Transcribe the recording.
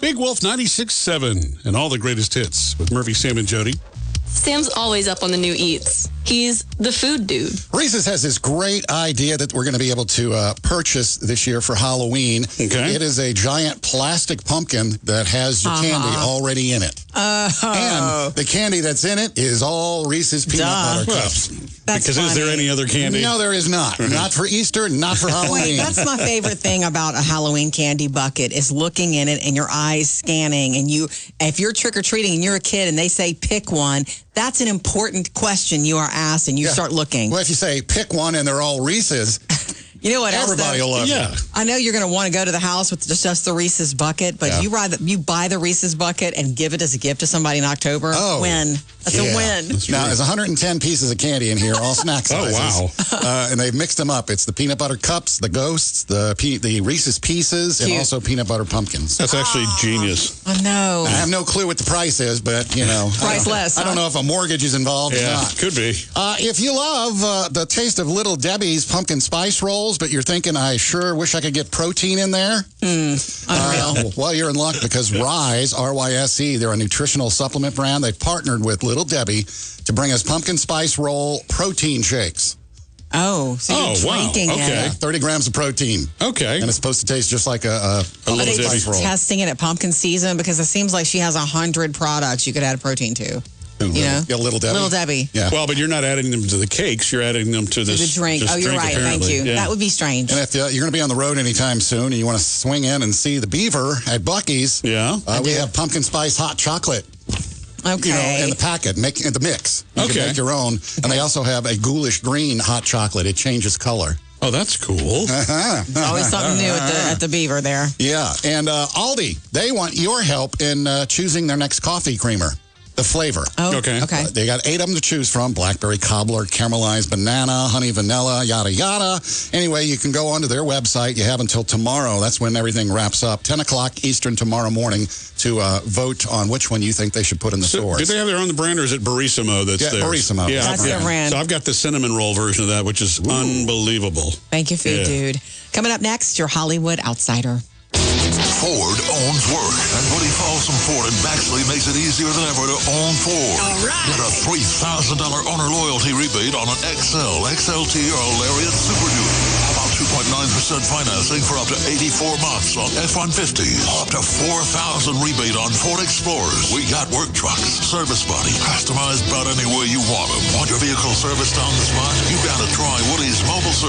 Big Wolf 96.7 and all the greatest hits with Murphy, Sam, and Jody. Sam's always up on the new eats. He's the food dude. Reese's has this great idea that we're going to be able to purchase this year for Halloween. Okay. It is a giant plastic pumpkin that has your candy already in it. And the candy that's in it is all Reese's peanut butter cups. That's Because funny. is there any other candy? No, there is not. Not for Easter, not for Halloween. Wait, that's my favorite thing about a Halloween candy bucket is looking in it and your eyes scanning. And if you're trick-or-treating and you're a kid and they say pick one, that's an important question you are asked and you start looking. Well, if you say pick one and they're all Reese's, You know what else? everybody will love it. I know you're going to want to go to the house with just the Reese's bucket, but you buy the Reese's bucket and give it as a gift to somebody in October. Oh, win. That's a win. Now, there's 110 pieces of candy in here, all snack sizes. Oh, wow. And they've mixed them up. It's the peanut butter cups, the ghosts, the Reese's Pieces, and also peanut butter pumpkins. That's actually genius. I know. I have no clue what the price is, but, you know. Priceless. I don't know if a mortgage is involved or not. Could be. If you love the taste of Little Debbie's pumpkin spice rolls, but you're thinking, I sure wish I could get protein in there. Unreal. Well, you're in luck because Rise, R-Y-S-E, they're a nutritional supplement brand. They've partnered with Little Debbie to bring us pumpkin spice roll protein shakes. Oh, so you're drinking wow. Okay. it. 30 grams of protein. Okay. And it's supposed to taste just like a Are Little they Debbie roll. testing it at pumpkin season? Because it seems like she has 100 products you could add protein to. You know? Yeah, Little Debbie. Little Debbie. Yeah. Well, but you're not adding them to the cakes. You're adding them to The this drink. this Oh, you're drink, right. apparently. Thank you. Yeah. That would be strange. And if you're going to be on the road anytime soon and you want to swing in and see the Beaver at Buc-ee's, we have pumpkin spice hot chocolate. Okay. You know, in the packet, in the mix. You can make your own. And they also have a ghoulish green hot chocolate. It changes color. Oh, that's cool. Always something new at the Beaver there. Yeah. And Aldi, they want your help in choosing their next coffee creamer. The flavor. Oh, okay. They got 8 of them to choose from. Blackberry cobbler, caramelized banana, honey vanilla, yada, yada. Anyway, you can go onto their website. You have until tomorrow. That's when everything wraps up. 10 o'clock Eastern tomorrow morning to vote on which one you think they should put in the stores. Do they have their own brand, or is it Barissimo that's there? Barissimo. Yeah, That's their brand. So I've got the cinnamon roll version of that, which is unbelievable. Thank you, Food Dude. Coming up next, your Hollywood Outsider. Ford owns work, and Woody Folsom Ford in Baxley makes it easier than ever to own Ford. All right. Get a $3,000 owner loyalty rebate on an XL, XLT, or Lariat Super Duty. How about 2.9% financing for up to 84 months on F-150? Up to $4,000 rebate on Ford Explorers. We got work trucks, service body, customized about any way you want them. Want your vehicle serviced on the spot? You gotta try Woody's mobile service.